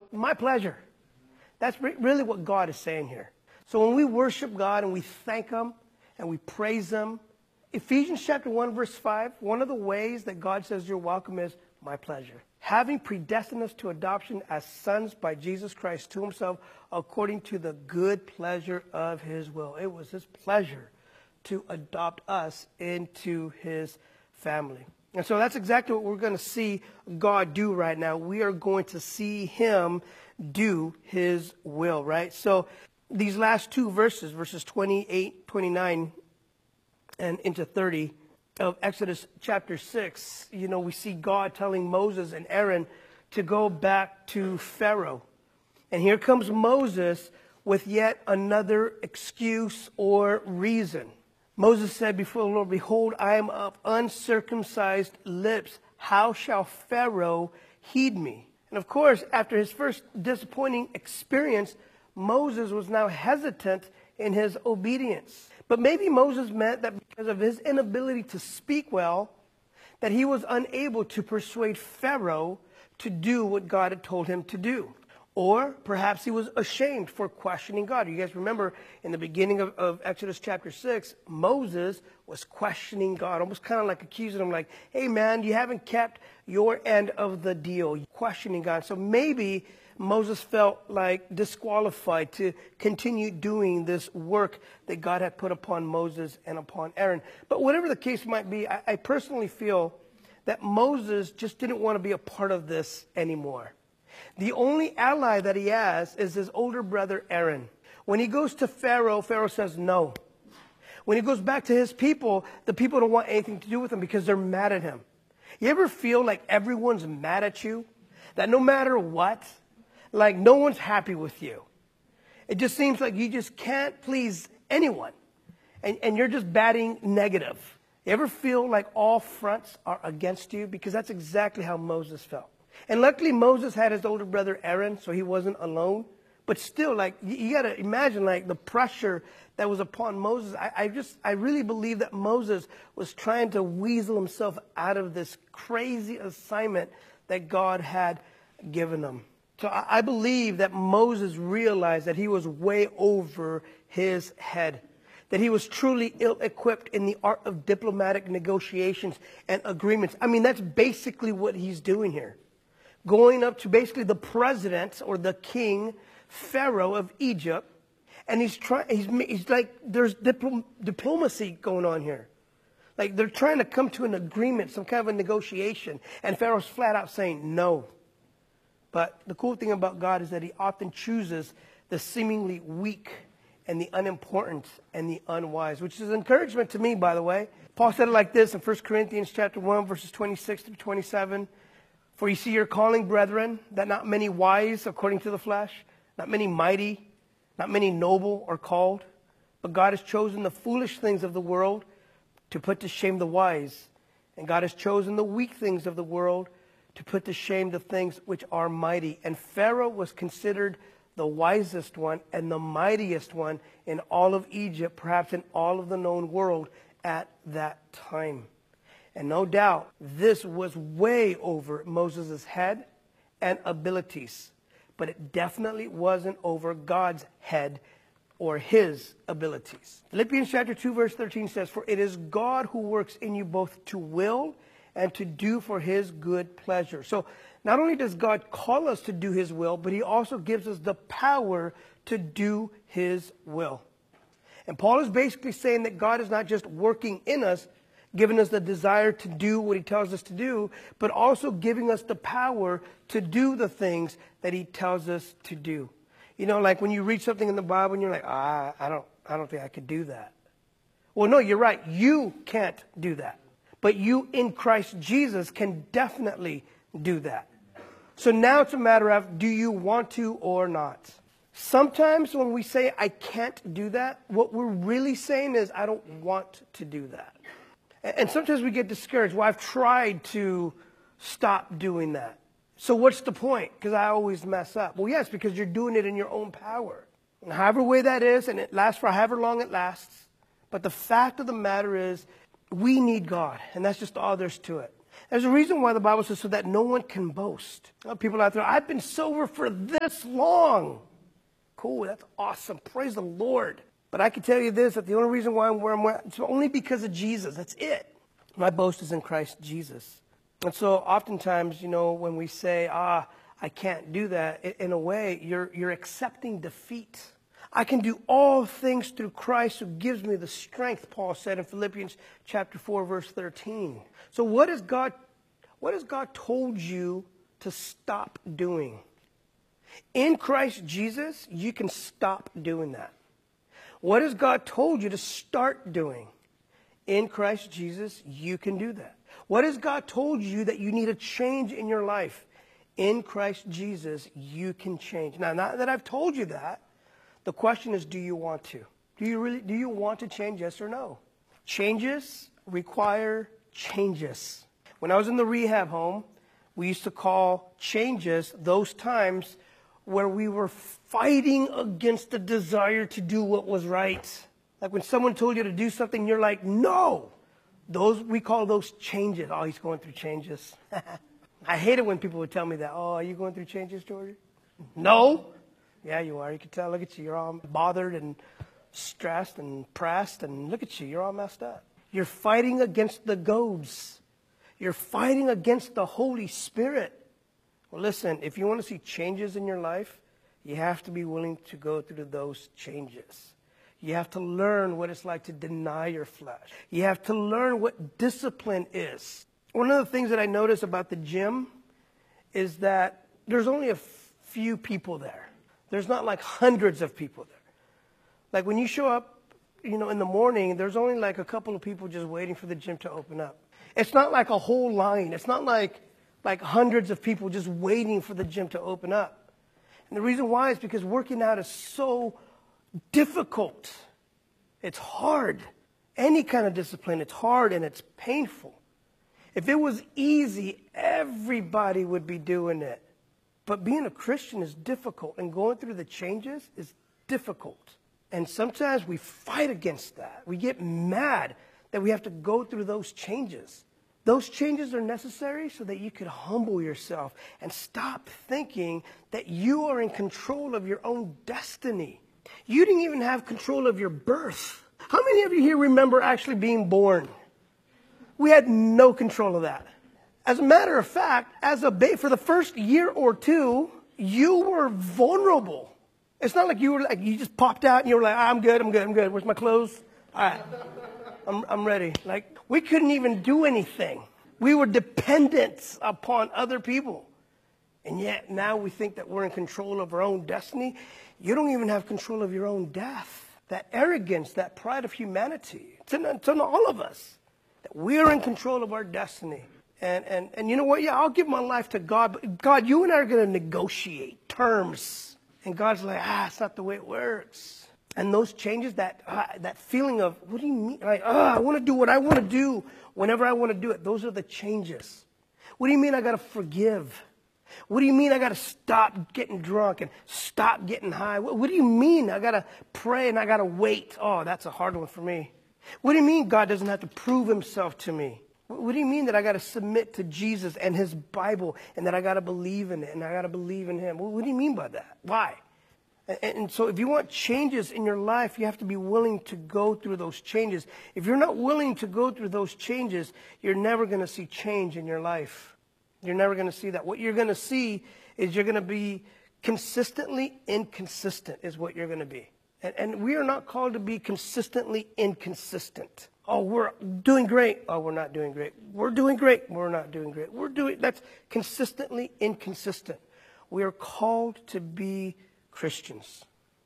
my pleasure. That's really what God is saying here. So when we worship God and we thank Him and we praise Him, Ephesians chapter 1, verse 5, one of the ways that God says you're welcome is my pleasure. Having predestined us to adoption as sons by Jesus Christ to Himself according to the good pleasure of His will. It was His pleasure to adopt us into His family. And so that's exactly what we're going to see God do right now. We are going to see Him do His will, right? So these last two verses, verses 28, 29, and into 30 of Exodus chapter 6, we see God telling Moses and Aaron to go back to Pharaoh. And here comes Moses with yet another excuse or reason. Moses said before the Lord, behold, I am of uncircumcised lips. How shall Pharaoh heed me? And of course, after his first disappointing experience, Moses was now hesitant in his obedience. But maybe Moses meant that because of his inability to speak well, that he was unable to persuade Pharaoh to do what God had told him to do. Or perhaps he was ashamed for questioning God. You guys remember in the beginning of Exodus chapter 6, Moses was questioning God, almost kind of like accusing him, like, hey man, you haven't kept your end of the deal, questioning God. So maybe Moses felt like disqualified to continue doing this work that God had put upon Moses and upon Aaron. But whatever the case might be, I personally feel that Moses just didn't want to be a part of this anymore. The only ally that he has is his older brother Aaron. When he goes to Pharaoh, Pharaoh says no. When he goes back to his people, the people don't want anything to do with him because they're mad at him. You ever feel like everyone's mad at you? That no matter what, like no one's happy with you. It just seems like you just can't please anyone. And you're just batting negative. You ever feel like all fronts are against you? Because that's exactly how Moses felt. And luckily Moses had his older brother Aaron, so he wasn't alone. But still, like, you got to imagine, like, the pressure that was upon Moses. I really believe that Moses was trying to weasel himself out of this crazy assignment that God had given him. So I believe that Moses realized that he was way over his head, that he was truly ill-equipped in the art of diplomatic negotiations and agreements. I mean, that's basically what he's doing here. Going up to basically the president or the king, Pharaoh of Egypt, and he's like, there's diplomacy going on here. Like they're trying to come to an agreement, some kind of a negotiation, and Pharaoh's flat out saying no. But the cool thing about God is that He often chooses the seemingly weak and the unimportant and the unwise, which is encouragement to me, by the way. Paul said it like this in 1 Corinthians chapter 1, verses 26 to 27. For you see your calling, brethren, that not many wise according to the flesh, not many mighty, not many noble are called. But God has chosen the foolish things of the world to put to shame the wise. And God has chosen the weak things of the world to put to shame the things which are mighty. And Pharaoh was considered the wisest one and the mightiest one in all of Egypt, perhaps in all of the known world at that time. And no doubt, this was way over Moses' head and abilities. But it definitely wasn't over God's head or His abilities. Philippians chapter 2, verse 13 says, for it is God who works in you both to will and to do for His good pleasure. So not only does God call us to do His will, but He also gives us the power to do His will. And Paul is basically saying that God is not just working in us, giving us the desire to do what He tells us to do, but also giving us the power to do the things that He tells us to do. You know, like when you read something in the Bible and you're like, I don't think I could do that. Well, no, you're right. You can't do that. But you in Christ Jesus can definitely do that. So now it's a matter of, do you want to or not? Sometimes when we say, I can't do that, what we're really saying is, I don't want to do that. And sometimes we get discouraged. Well, I've tried to stop doing that. So what's the point? Because I always mess up. Well, yes, because you're doing it in your own power. And however way that is, and it lasts for however long it lasts. But the fact of the matter is, we need God. And that's just all there's to it. There's a reason why the Bible says so that no one can boast. People out there, I've been sober for this long. Cool, that's awesome. Praise the Lord. But I can tell you this, that the only reason why I'm where I'm at, it's only because of Jesus. That's it. My boast is in Christ Jesus. And so oftentimes, when we say, I can't do that, in a way, you're accepting defeat. I can do all things through Christ who gives me the strength, Paul said in Philippians chapter 4, verse 13. So what has God told you to stop doing? In Christ Jesus, you can stop doing that. What has God told you to start doing? In Christ Jesus, you can do that. What has God told you that you need a change in your life? In Christ Jesus, you can change. Now, not that I've told you that, the question is, do you want to? Do you want to change, yes or no? Changes require changes. When I was in the rehab home, we used to call changes those times where we were fighting against the desire to do what was right. Like when someone told you to do something, you're like, no. We call those changes. Oh, he's going through changes. I hate it when people would tell me that. Oh, are you going through changes, George? No. Yeah, you are. You can tell. Look at you. You're all bothered and stressed and pressed. And look at you. You're all messed up. You're fighting against the goads. You're fighting against the Holy Spirit. Well, listen, if you want to see changes in your life, you have to be willing to go through those changes. You have to learn what it's like to deny your flesh. You have to learn what discipline is. One of the things that I notice about the gym is that there's only a few people there. There's not like hundreds of people there. Like when you show up, in the morning, there's only like a couple of people just waiting for the gym to open up. It's not like a whole line. It's not like hundreds of people just waiting for the gym to open up. And the reason why is because working out is so difficult. It's hard. Any kind of discipline, it's hard and it's painful. If it was easy, everybody would be doing it. But being a Christian is difficult, and going through the changes is difficult. And sometimes we fight against that. We get mad that we have to go through those changes. Those changes are necessary so that you could humble yourself and stop thinking that you are in control of your own destiny. You didn't even have control of your birth. How many of you here remember actually being born? We had no control of that. As a matter of fact, as a baby, for the first year or two, you were vulnerable. It's not like you just popped out and you were like, I'm good. Where's my clothes? All right, I'm ready. Like, we couldn't even do anything. We were dependent upon other people. And yet now we think that we're in control of our own destiny. You don't even have control of your own death. That arrogance, that pride of humanity. It's in all of us. That we are in control of our destiny. And you know what? Yeah, I'll give my life to God. But God, you and I are going to negotiate terms. And God's like, it's not the way it works. And those changes, that feeling of, what do you mean? Like, I want to do what I want to do whenever I want to do it. Those are the changes. What do you mean I got to forgive? What do you mean I got to stop getting drunk and stop getting high? What do you mean I got to pray and I got to wait? Oh, that's a hard one for me. What do you mean God doesn't have to prove himself to me? What do you mean that I got to submit to Jesus and his Bible and that I got to believe in it and I got to believe in him? What do you mean by that? Why? And so if you want changes in your life, you have to be willing to go through those changes. If you're not willing to go through those changes, you're never going to see change in your life. You're never going to see that. What you're going to see is you're going to be consistently inconsistent is what you're going to be. And we are not called to be consistently inconsistent. Oh, we're doing great. Oh, we're not doing great. We're doing great. We're not doing great. That's consistently inconsistent. We are called to be Christians.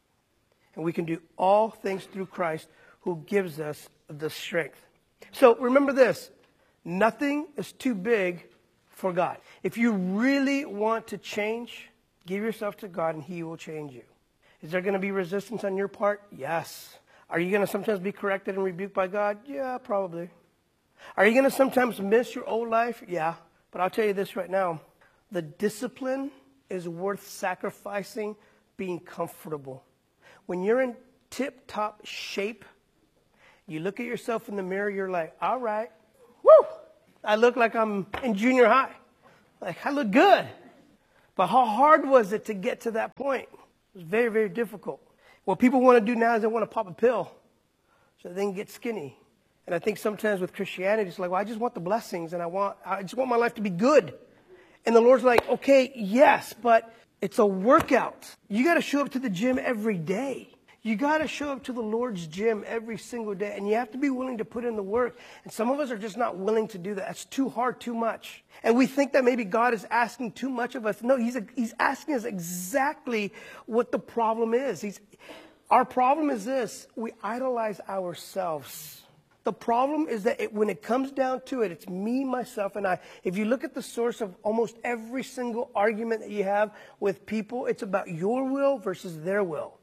And we can do all things through Christ who gives us the strength. So remember this. Nothing is too big for God. If you really want to change, give yourself to God and he will change you. Is there going to be resistance on your part? Yes. Are you going to sometimes be corrected and rebuked by God? Yeah, probably. Are you going to sometimes miss your old life? Yeah. But I'll tell you this right now. The discipline is worth sacrificing being comfortable. When you're in tip-top shape, you look at yourself in the mirror, you're like, all right, woo, I look like I'm in junior high. Like, I look good. But how hard was it to get to that point? It was very, very difficult. What people want to do now is they want to pop a pill so they can get skinny. And I think sometimes with Christianity, it's like, well, I just want the blessings, and I just want my life to be good. And the Lord's like, okay, yes, but it's a workout. You got to show up to the gym every day. You got to show up to the Lord's gym every single day, and you have to be willing to put in the work. And some of us are just not willing to do that. That's too hard, too much. And we think that maybe God is asking too much of us. No, He's asking us exactly what the problem is. Our problem is this: we idolize ourselves. The problem is that when it comes down to it, it's me, myself, and I. If you look at the source of almost every single argument that you have with people, it's about your will versus their will.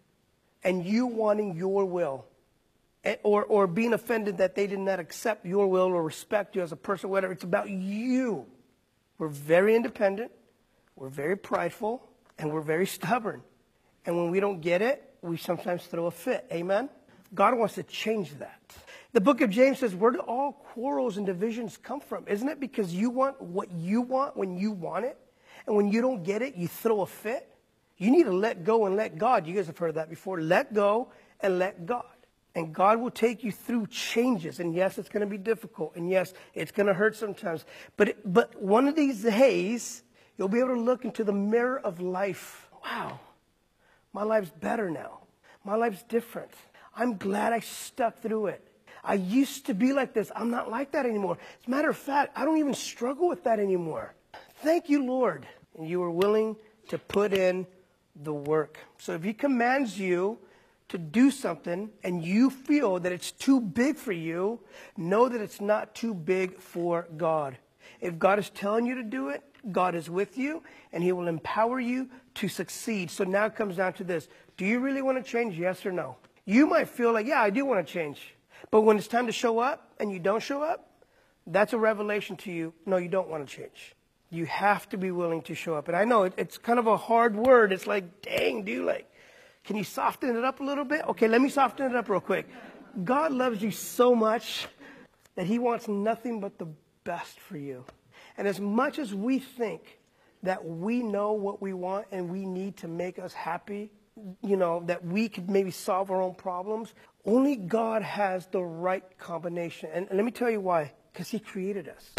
And you wanting your will. Or being offended that they did not accept your will or respect you as a person, whatever. It's about you. We're very independent. We're very prideful. And we're very stubborn. And when we don't get it, we sometimes throw a fit. Amen? God wants to change that. The book of James says, where do all quarrels and divisions come from? Isn't it because you want what you want when you want it? And when you don't get it, you throw a fit? You need to let go and let God. You guys have heard that before. Let go and let God. And God will take you through changes. And yes, it's going to be difficult. And yes, it's going to hurt sometimes. But one of these days, you'll be able to look into the mirror of life. Wow, my life's better now. My life's different. I'm glad I stuck through it. I used to be like this. I'm not like that anymore. As a matter of fact, I don't even struggle with that anymore. Thank you, Lord. And you were willing to put in the work. So if He commands you to do something and you feel that it's too big for you, know that it's not too big for God. If God is telling you to do it, God is with you and He will empower you to succeed. So now it comes down to this. Do you really want to change? Yes or no? You might feel like, yeah, I do want to change. But when it's time to show up and you don't show up, that's a revelation to you. No, you don't want to change. You have to be willing to show up. And I know it's kind of a hard word. It's like, dang, dude, like, can you soften it up a little bit? Okay, let me soften it up real quick. God loves you so much that He wants nothing but the best for you. And as much as we think that we know what we want and we need to make us happy, you know, that we could maybe solve our own problems, only God has the right combination. And let me tell you why. Because He created us.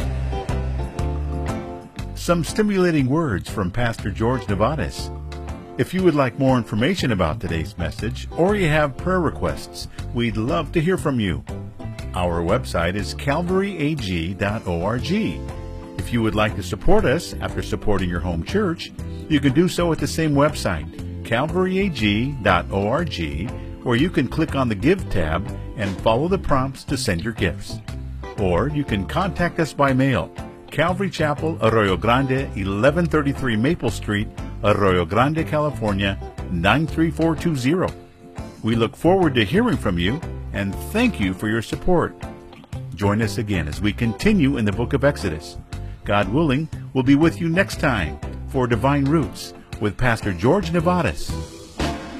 Some stimulating words from Pastor George Nevares. If you would like more information about today's message, or you have prayer requests, we'd love to hear from you. Our website is calvaryag.org. If you would like to support us after supporting your home church, you can do so at the same website, calvaryag.org, or you can click on the Give tab and follow the prompts to send your gifts. Or you can contact us by mail, Calvary Chapel, Arroyo Grande, 1133 Maple Street, Arroyo Grande, California, 93420. We look forward to hearing from you, and thank you for your support. Join us again as we continue in the book of Exodus. God willing, we'll be with you next time for Divine Roots with Pastor George Nevares.